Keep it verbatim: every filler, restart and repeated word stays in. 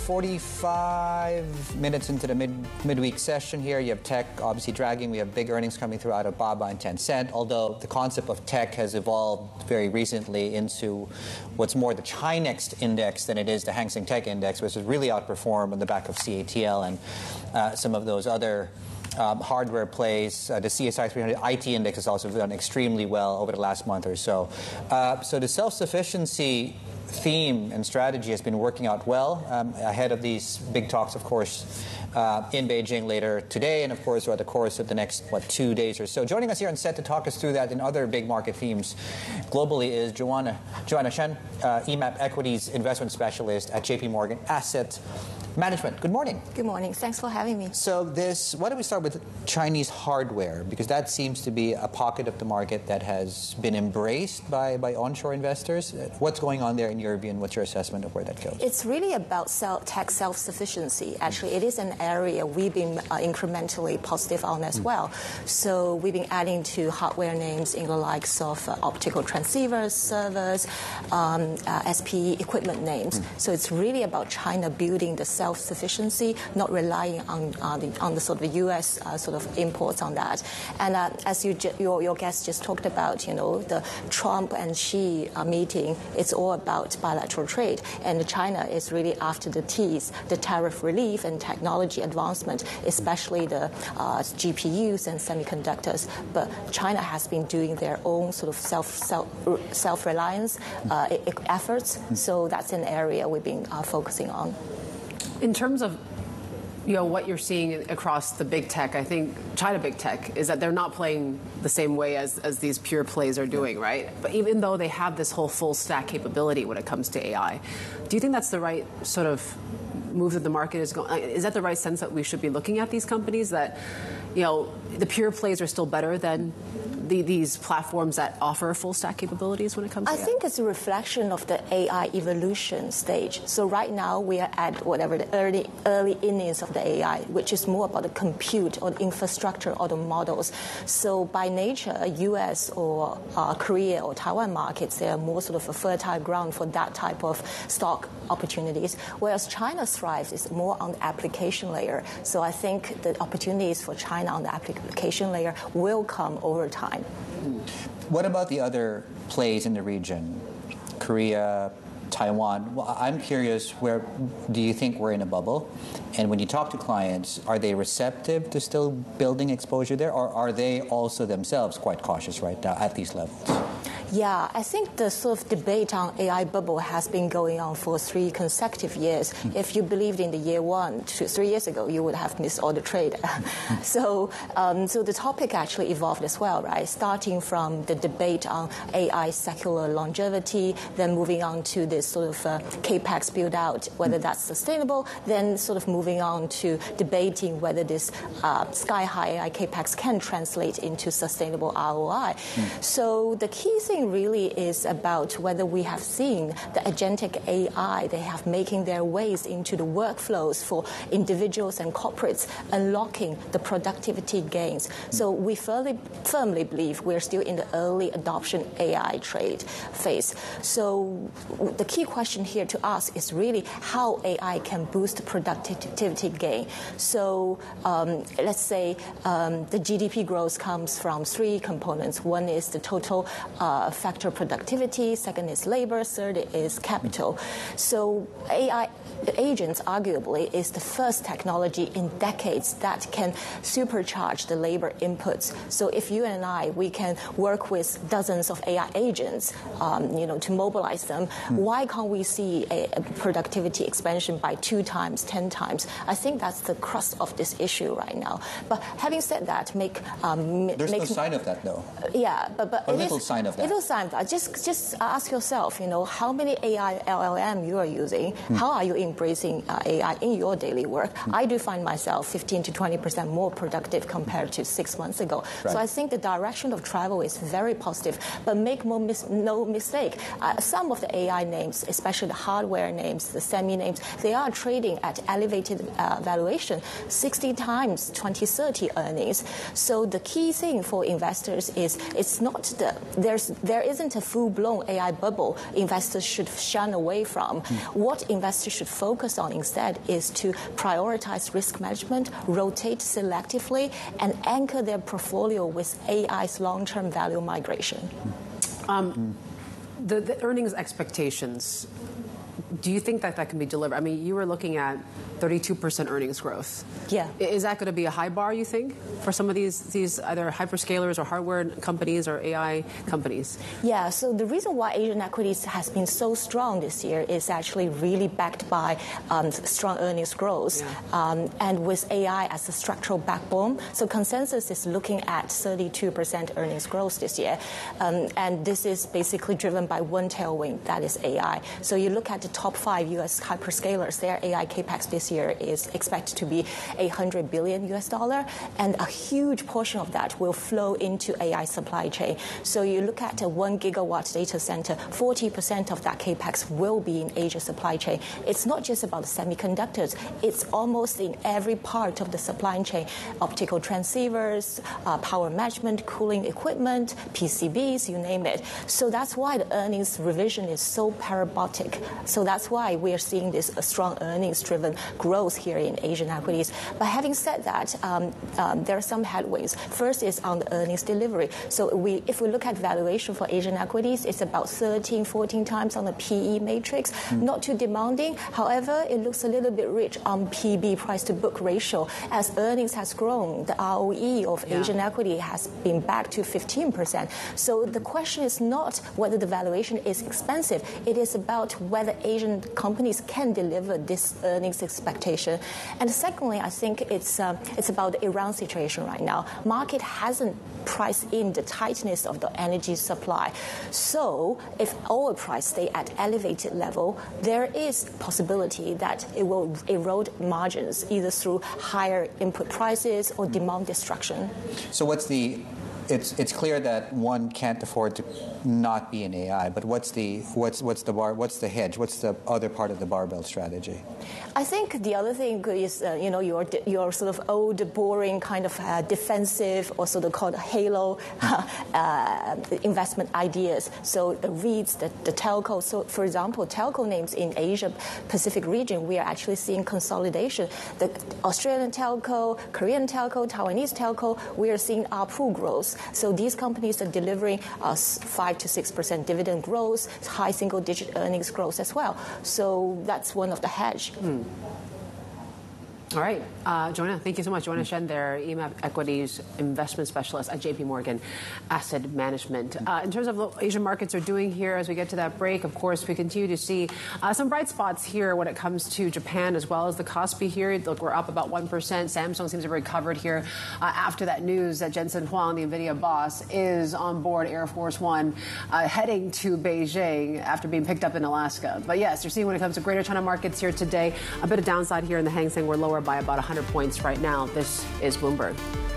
forty-five minutes into the mid midweek session here. You have tech obviously dragging. We have big earnings coming through out of Alibaba and Tencent, although the concept of tech has evolved very recently into what's more the Chinext index than it is the Hang Seng Tech Index, which has really outperformed on the back of C A T L and uh, some of those other Um, hardware plays. Uh, the C S I three hundred I T index has also done extremely well over the last month or so. Uh, so the self-sufficiency theme and strategy has been working out well um, ahead of these big talks, of course, uh, in Beijing later today and, of course, throughout the course of the next, what, two days or so. Joining us here on set to talk us through that and other big market themes globally is Joanna, Joanna Shen, uh, E MAP Equities Investment Specialist at J P Morgan Asset Management. Good morning. Good morning. Thanks for having me. So this, why don't we start with Chinese hardware, because that seems to be a pocket of the market that has been embraced by, by onshore investors. What's going on there in your view, and what's your assessment of where that goes? It's really about self, tech self-sufficiency. Actually, it is an area we've been uh, incrementally positive on as mm. well. So we've been adding to hardware names in the likes of uh, optical transceivers, servers, um, uh, S P E equipment names. Mm. So it's really about China building the self self-sufficiency, not relying on uh, the, on the sort of U S uh, sort of imports on that. And uh, as you ju- your, your guest just talked about, you know, the Trump and Xi uh, meeting, it's all about bilateral trade. And China is really after the T's, the tariff relief and technology advancement, especially the uh, G P Us and semiconductors. But China has been doing their own sort of self, self, self-reliance uh, efforts. So that's an area we've been uh, focusing on. In terms of, you know, what you're seeing across the big tech, I think China big tech is that they're not playing the same way as, as these pure plays are doing, right? But even though they have this whole full stack capability when it comes to A I, do you think that's the right sort of move that the market is going? Is that the right sense that we should be looking at these companies, that, you know, the pure plays are still better than The, these platforms that offer full stack capabilities when it comes to I A I? think it's a reflection of the A I evolution stage. So right now we are at whatever the early early innings of the A I, which is more about the compute or the infrastructure or the models. So by nature, U S or uh, Korea or Taiwan markets, they are more sort of a fertile ground for that type of stock opportunities, whereas China thrives is more on the application layer. So I think the opportunities for China on the application layer will come over time. What about the other plays in the region? Korea, Taiwan. Well, I'm curious, where do you think we're in a bubble? And when you talk to clients, are they receptive to still building exposure there, or are they also themselves quite cautious right now at these levels? Yeah, I think the sort of debate on A I bubble has been going on for three consecutive years. Mm. If you believed in the year one, two, three years ago, you would have missed all the trade. Mm. so, um, so the topic actually evolved as well, right? Starting from the debate on A I secular longevity, then moving on to this sort of uh, CAPEX build out, whether mm. that's sustainable, then sort of moving on to debating whether this uh, sky high A I CAPEX can translate into sustainable R O I. Mm. So the key thing really is about whether we have seen the agentic A I, they have making their ways into the workflows for individuals and corporates, unlocking the productivity gains. So we firmly, firmly believe we're still in the early adoption A I trade phase. So the key question here to ask is really how A I can boost productivity gain. So um, let's say um, the G D P growth comes from three components. One is the total uh, factor productivity, second is labor, third is capital. So A I agents arguably is the first technology in decades that can supercharge the labor inputs. So if you and I, we can work with dozens of A I agents, um, you know, to mobilize them, mm. why can't we see a, a productivity expansion by two times, ten times? I think that's the crux of this issue right now. But having said that, make um, there's make, no sign of that though. Yeah, but but a little is, sign of that. Little sign of that. Just just ask yourself, you know, how many A I L L M you are using? Mm. How are you embracing uh, A I in your daily work? Mm. I do find myself fifteen to twenty percent more productive compared to six months ago. Right. So I think the direction of travel is very positive. But make more mis- no mistake, uh, some of the A I names, especially the hardware names, the semi names, they are trading at elevated uh, valuation, sixty times twenty thirty earnings. So the key thing for investors is it's not the there's there isn't a full-blown A I bubble investors should shun away from. Mm. What investors should focus on instead is to prioritize risk management, rotate selectively, and anchor their portfolio with A I's long-term value migration. Um, mm. the, the earnings expectations, do you think that that can be delivered? I mean, you were looking at thirty-two percent earnings growth. Yeah. Is that going to be a high bar, you think, for some of these, these either hyperscalers or hardware companies or A I companies? Yeah, so the reason why Asian equities has been so strong this year is actually really backed by um, strong earnings growth yeah. um, and with A I as a structural backbone. So consensus is looking at thirty-two percent earnings growth this year. Um, and this is basically driven by one tailwind, that is A I. So you look at the top five U S hyperscalers, their A I capex this year is expected to be eight hundred billion U S dollar, and a huge portion of that will flow into A I supply chain. So you look at a one gigawatt data center, forty percent of that capex will be in Asia supply chain. It's not just about the semiconductors, it's almost in every part of the supply chain, optical transceivers, uh, power management, cooling equipment, P C Bs, you name it. So that's why the earnings revision is so parabolic. So that's why we are seeing this uh, strong earnings-driven growth here in Asian equities. But having said that, um, um, there are some headwinds. First is on the earnings delivery. So we, if we look at valuation for Asian equities, it's about thirteen, fourteen times on the P E matrix. Mm. Not too demanding. However, it looks a little bit rich on P B, price-to-book ratio. As earnings has grown, the R O E of yeah. Asian equity has been back to fifteen percent. So the question is not whether the valuation is expensive. It is about whether Asian companies can deliver this earnings expectation. And secondly, I think it's um, it's about the Iran situation right now. Market hasn't priced in the tightness of the energy supply. So if oil price stay at elevated level, there is possibility that it will erode margins either through higher input prices or demand destruction. So what's the It's it's clear that one can't afford to not be in A I, but what's the what's what's the bar what's the hedge? What's the other part of the barbell strategy? I think the other thing is uh, you know your your sort of old boring kind of uh, defensive or sort of called halo uh, investment ideas. So the REITs, the, the telco. So for example, telco names in Asia Pacific region, we are actually seeing consolidation. The Australian telco, Korean telco, Taiwanese telco, we are seeing A R P U growth. So these companies are delivering uh, five to six percent dividend growth, high single-digit earnings growth as well. So that's one of the hedge. Hmm. All right. Uh, Joanna, thank you so much. Joanna Shen there, E M A P Equities Investment Specialist at J P Morgan Asset Management. Uh, in terms of what Asian markets are doing here as we get to that break, of course, we continue to see uh, some bright spots here when it comes to Japan as well as the Kospi here. Look, we're up about one percent. Samsung seems to have recovered here uh, after that news that Jensen Huang, the NVIDIA boss, is on board Air Force One uh, heading to Beijing after being picked up in Alaska. But yes, you're seeing when it comes to Greater China markets here today, a bit of downside here in the Hang Seng. We're lower by about one hundred points right now. This is Bloomberg.